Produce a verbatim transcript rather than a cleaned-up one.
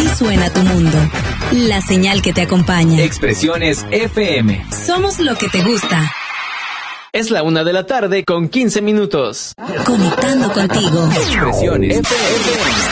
Así suena tu mundo. La señal que te acompaña. Expresiones F M. Somos lo que te gusta. Es la una de la tarde con quince minutos. Conectando contigo. Expresiones F M.